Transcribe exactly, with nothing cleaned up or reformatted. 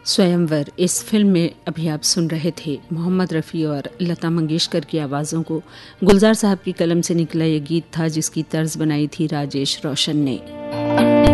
स्वयंवर इस फिल्म में अभी आप सुन रहे थे मोहम्मद रफ़ी और लता मंगेशकर की आवाज़ों को। गुलजार साहब की कलम से निकला ये गीत था जिसकी तर्ज बनाई थी राजेश रोशन ने।